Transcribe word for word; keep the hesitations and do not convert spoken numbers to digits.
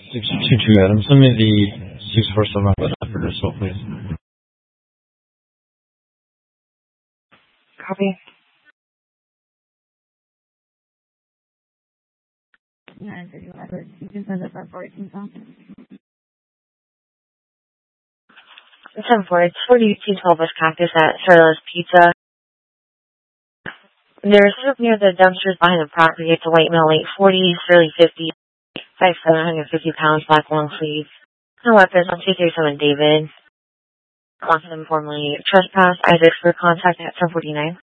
six two two Adams. Send me the six four seven for this one, please. Copy. nine fifty Robert. You can send it for fourteen something. ten four, it's forty-two twelve West Cactus at Sarla's Pizza. They're sort of near the dumpsters behind the property. It's a white male, eight forty, Surly fifty, five seven, one hundred fifty pounds, black long sleeves. No weapons on two thirty-seven David. Want them formally trespass. Isaac for contact at ten forty-nine.